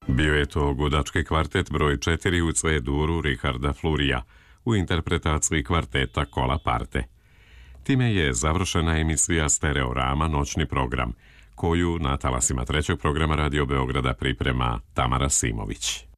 Bio je to gudački kvartet broj 4 u C-duru Richarda Flurija u interpretaciji kvarteta Kola Parte. Time je završena emisija Stereorama noćni program, koju na talasima trećeg programa Radio Beograda priprema Tamara Simović.